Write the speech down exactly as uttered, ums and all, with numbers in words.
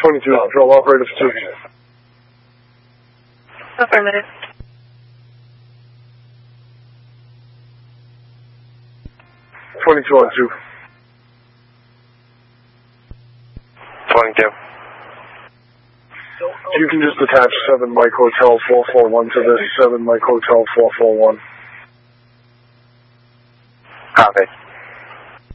twenty-two, control operator for two. Affirmative. twenty-two on two. twenty-two. You can just attach seven Mike Hotel four four one to this, seven Mike Hotel four four one. Copy.